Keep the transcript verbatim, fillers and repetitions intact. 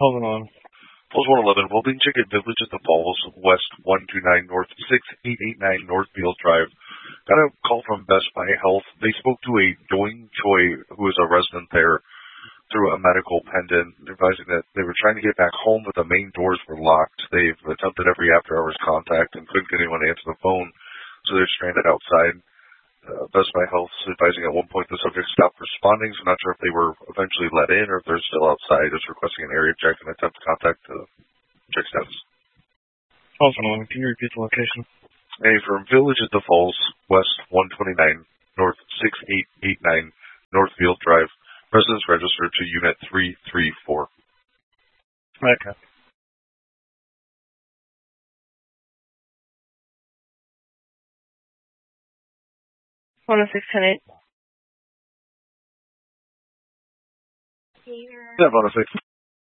Hold on. Post one eleven, Welding Chicken Village at the Falls, West one two nine North, six eight eight nine Northfield Drive. Got a call from Best Buy Health. They spoke to a Doing Choi, who is a resident there, through a medical pendant, advising that they were trying to get back home, but the main doors were locked. They've attempted every after-hours contact and couldn't get anyone to answer the phone, so they're stranded outside. Uh, Best Buy Health is advising at one point the subject stopped responding, so I'm not sure if they were eventually let in or if they're still outside. Just requesting an area check and attempt to contact the check status. Hold on, can you repeat the location? A from Village at the Falls, West one twenty-nine, North six eight eight nine, Northfield Drive. Residents registered to Unit three three four. Okay. one oh six ten eight. Yeah, one oh six.